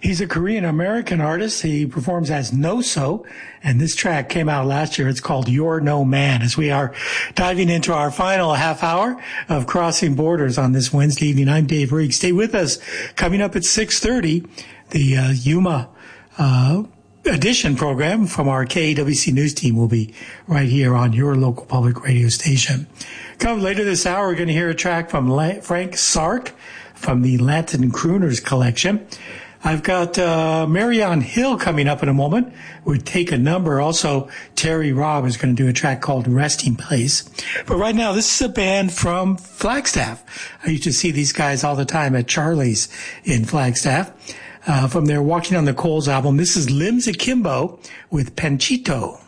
He's a Korean-American artist. He performs as No-So, and this track came out last year. It's called You're No Man, as we are diving into our final half hour of Crossing Borders on this Wednesday evening. I'm Dave Riggs. Stay with us. Coming up at 6:30, the Yuma edition program from our KAWC News team will be right here on your local public radio station. Coming later this hour, we're going to hear a track from Frank Sark from the Latin Crooners collection. I've got Marianne Hill coming up in a moment. We take a number. Also, Terry Robb is going to do a track called Resting Place. But right now, this is a band from Flagstaff. I used to see these guys all the time at Charlie's in Flagstaff. From their Walking on the Coals album, this is Limbs Akimbo with Panchito.